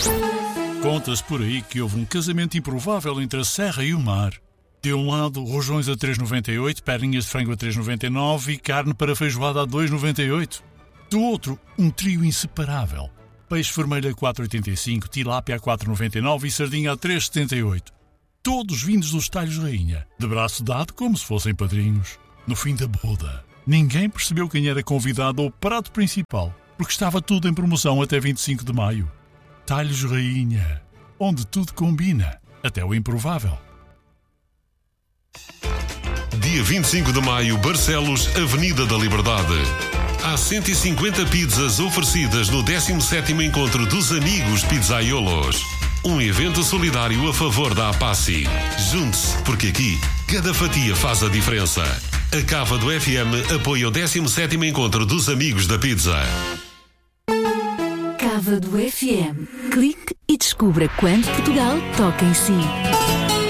Conta-se por aí que houve um casamento improvável entre a serra e o mar. De um lado, rojões a 3,98, perninhas de frango a 3,99 e carne para feijoada a 2,98. Do outro, um trio inseparável. Peixe vermelho a 4,85, tilápia a 4,99 e sardinha a 3,78. Todos vindos dos talhos rainha, de braço dado como se fossem padrinhos. No fim da boda, ninguém percebeu quem era convidado ao prato principal, porque estava tudo em promoção até 25 de maio. Talhos rainha, onde tudo combina, até o improvável. Dia 25 de maio, Barcelos, Avenida da Liberdade. Há 150 pizzas oferecidas no 17º Encontro dos Amigos Pizzaiolos. Um evento solidário a favor da APACI. Junte-se, porque aqui, cada fatia faz a diferença. A Cava do FM apoia o 17º Encontro dos Amigos da Pizza. Cava do FM. Clique e descubra quando Portugal toca em si.